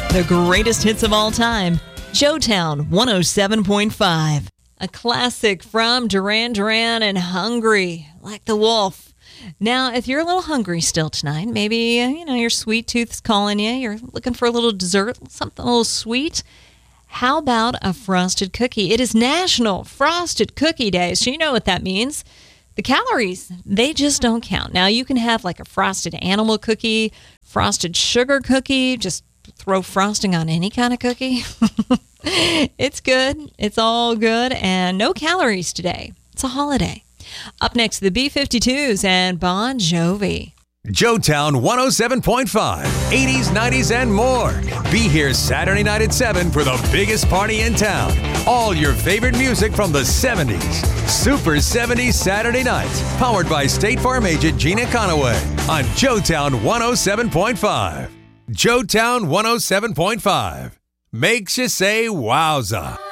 The greatest hits of all time. Joetown 107.5. A classic from Duran Duran and Hungry, Like the Wolf. Now, if you're a little hungry still tonight, maybe, your sweet tooth's calling you, you're looking for a little dessert, something a little sweet, how about a frosted cookie? It is National Frosted Cookie Day, so you know what that means. The calories, they just don't count. Now, you can have like a frosted animal cookie, frosted sugar cookie, just throw frosting on any kind of cookie. It's good. It's all good. And no calories today. It's a holiday. Up next, the B-52s and Bon Jovi. Joetown 107.5, 80s, 90s, and more. Be here Saturday night at 7 for the biggest party in town. All your favorite music from the 70s. Super 70s Saturday nights. Powered by State Farm agent Gina Conaway on Joetown 107.5. Joetown 107.5 makes you say wowza.